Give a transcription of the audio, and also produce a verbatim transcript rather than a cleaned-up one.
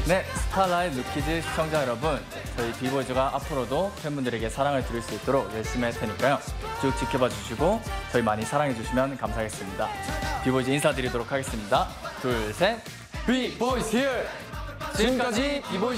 네, 스타라이트 뉴키즈 시청자 여러분, 저희 비보이즈가 앞으로도 팬분들에게 사랑을 드릴 수 있도록 열심히 할 테니까요. 쭉 지켜봐 주시고 저희 많이 사랑해 주시면 감사하겠습니다. 비보이즈 인사드리도록 하겠습니다. 둘, 셋, 비보이즈 here! 지금까지 비보이즈